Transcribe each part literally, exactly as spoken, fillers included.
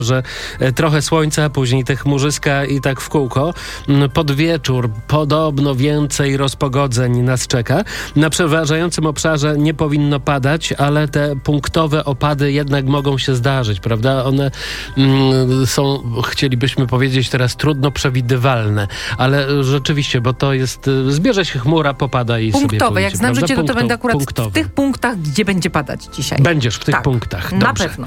że trochę słońca, później te chmurzyska i tak w kółko. Pod wieczór podobno więcej rozpogodzeń nas czeka. Na przeważającym obszarze nie powinno padać, ale te punktowe opady jednak mogą się zdarzyć, prawda? One mm, są, chcielibyśmy powiedzieć teraz, trudno przewidywalne, ale rzeczywiście, bo to jest, zbierze się chmura, popada i punktowe, sobie pójdzie. Jak znam prawda? życie, to, Punkto, to będę akurat punktowe. w tych punktach, gdzie będzie padać dzisiaj. Będziesz w tych tak. punktach. Dobrze. Na pewno.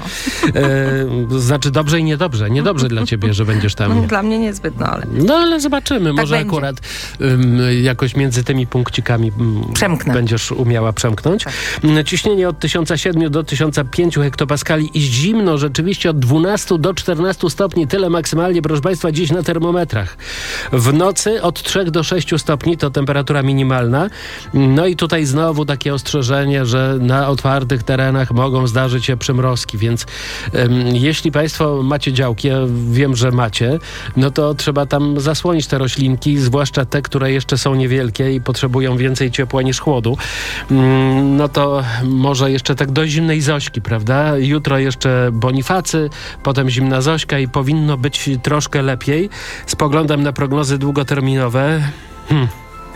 E, znaczy dobrze i niedobrze. Niedobrze dla ciebie, że będziesz tam. No, dla mnie niezbyt, no ale... No ale zobaczymy. Tak Może będzie. akurat um, jakoś między tymi punkcikami um, Przemknę. będziesz umiała przemknąć. Tak. Ciśnienie od tysiąc siedem do tysiąc pięć hektopaskali i zimno rzeczywiście od dwunastu do czternastu stopni. Tyle maksymalnie, proszę Państwa, dziś na termometrach. W nocy od trzech do sześciu stopni to temperatura minimalna. No i tutaj znowu takie ostrzeżenie, że na otwartych terenach mogą zdarzyć się przymrozki, więc um, jeśli Państwo macie działki, ja wiem, że macie, no to trzeba tam zasłonić te roślinki, zwłaszcza te, które jeszcze są niewielkie i potrzebują więcej ciepła niż chłodu. Um, no to może jeszcze tak do zimnej Zośki, prawda? Jutro jeszcze Bonifacy, potem zimna Zośka i powinno być troszkę lepiej. Spoglądam na prognozy długoterminowe. Hmm.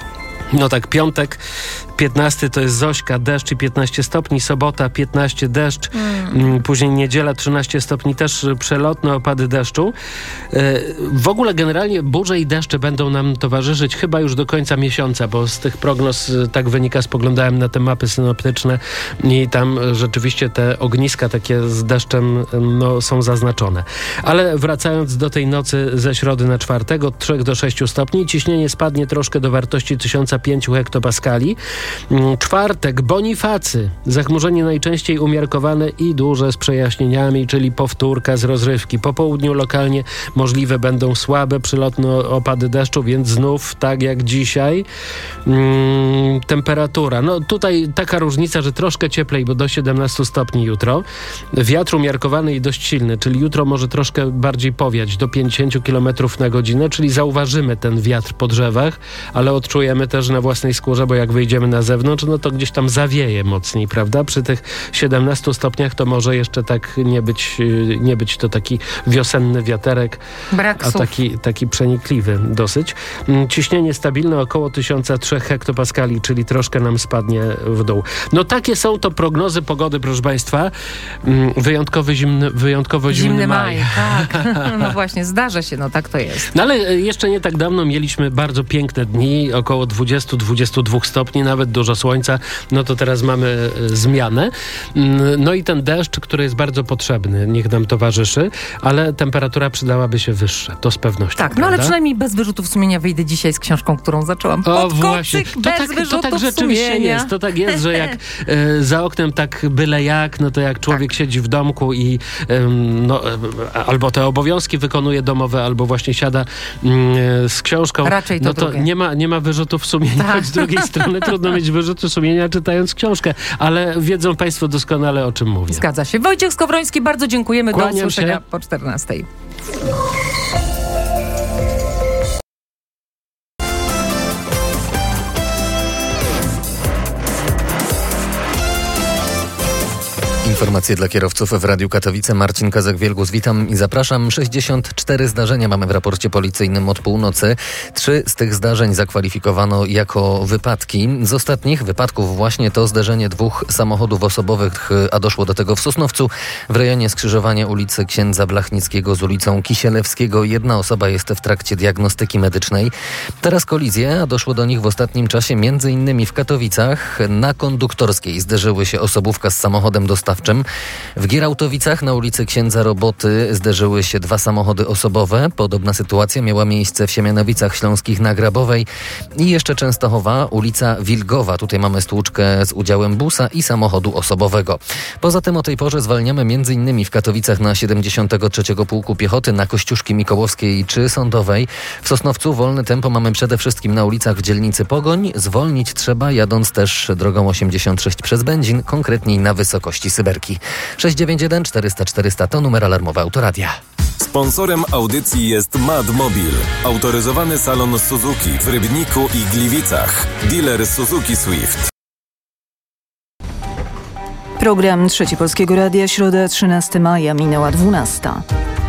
No tak, piątek, piętnasty to jest Zośka, deszcz i piętnaście stopni, sobota piętnaście, deszcz, mm. później niedziela trzynaście stopni, też przelotne opady deszczu. W ogóle generalnie burze i deszcze będą nam towarzyszyć chyba już do końca miesiąca, bo z tych prognoz tak wynika, spoglądałem na te mapy synoptyczne i tam rzeczywiście te ogniska takie z deszczem no, są zaznaczone. Ale wracając do tej nocy ze środy na czwartek, od trzech do sześciu stopni, ciśnienie spadnie troszkę do wartości tysiąc pięć hektopaskali. Czwartek, Bonifacy. Zachmurzenie najczęściej umiarkowane i duże z przejaśnieniami, czyli powtórka z rozrywki. Po południu lokalnie możliwe będą słabe przylotne opady deszczu, więc znów tak jak dzisiaj. Hmm, temperatura. No tutaj taka różnica, że troszkę cieplej, bo do siedemnastu stopni jutro. Wiatr umiarkowany i dość silny, czyli jutro może troszkę bardziej powiać, do pięćdziesiąt kilometrów na godzinę, czyli zauważymy ten wiatr po drzewach, ale odczujemy też na własnej skórze, bo jak wyjdziemy na zewnątrz, no to gdzieś tam zawieje mocniej, prawda? Przy tych siedemnastu stopniach to może jeszcze tak nie być, nie być to taki wiosenny wiaterek, Brak a słów. taki, taki przenikliwy dosyć. Ciśnienie stabilne około tysiąc trzy hektopaskali, czyli troszkę nam spadnie w dół. No takie są to prognozy pogody, proszę Państwa. Wyjątkowy zimny, wyjątkowo zimny, Zimny maj. maj, tak. No właśnie, zdarza się, no tak to jest. No ale jeszcze nie tak dawno mieliśmy bardzo piękne dni, około dwadzieścia do dwudziestu dwóch stopni, nawet dużo słońca, no to teraz mamy e, zmianę. No i ten deszcz, który jest bardzo potrzebny, niech nam towarzyszy, ale temperatura przydałaby się wyższa, to z pewnością. Tak, prawda? no ale przynajmniej bez wyrzutów sumienia wyjdę dzisiaj z książką, którą zaczęłam. O Pod właśnie, kocyk, to bez tak, wyrzutów to tak rzeczywiście sumienia. jest, to tak jest, że jak e, za oknem tak byle jak, no to jak człowiek tak. siedzi w domku i e, no, e, albo te obowiązki wykonuje domowe, albo właśnie siada e, z książką, Raczej to no to drugie. nie ma, nie ma wyrzutów sumienia, Tak. choć z drugiej strony trudno mieć wyrzuty sumienia czytając książkę, ale wiedzą Państwo doskonale, o czym mówię. Zgadza się. Wojciech Skowroński, bardzo dziękujemy. Kłaniam Do usłyszenia się. po czternastej. Informacje dla kierowców w Radiu Katowice. Marcin Kazak-Wielgus, witam i zapraszam. sześćdziesiąt cztery zdarzenia mamy w raporcie policyjnym od północy. Trzy z tych zdarzeń zakwalifikowano jako wypadki. Z ostatnich wypadków właśnie to zderzenie dwóch samochodów osobowych, a doszło do tego w Sosnowcu, w rejonie skrzyżowania ulicy Księdza Blachnickiego z ulicą Kisielewskiego. Jedna osoba jest w trakcie diagnostyki medycznej. Teraz kolizje, a doszło do nich w ostatnim czasie między innymi w Katowicach. Na Konduktorskiej zderzyły się osobówka z samochodem dostawczym. W Gierałtowicach na ulicy Księdza Roboty zderzyły się dwa samochody osobowe. Podobna sytuacja miała miejsce w Siemianowicach Śląskich na Grabowej i jeszcze Częstochowa, ulica Wilgowa. Tutaj mamy stłuczkę z udziałem busa i samochodu osobowego. Poza tym o tej porze zwalniamy między innymi w Katowicach na siedemdziesiątego trzeciego Pułku Piechoty, na Kościuszki Mikołowskiej czy Sądowej. W Sosnowcu wolne tempo mamy przede wszystkim na ulicach w dzielnicy Pogoń. Zwolnić trzeba, jadąc też drogą osiemdziesiąt sześć przez Będzin, konkretniej na wysokości Syberki. sześć dziewięć jeden czterysta czterysta to numer alarmowy Autoradia. Sponsorem audycji jest Madmobil, autoryzowany salon Suzuki w Rybniku i Gliwicach. Dealer Suzuki Swift. Program Trzeci Polskiego Radia, środa trzynastego maja, minęła dwunasta.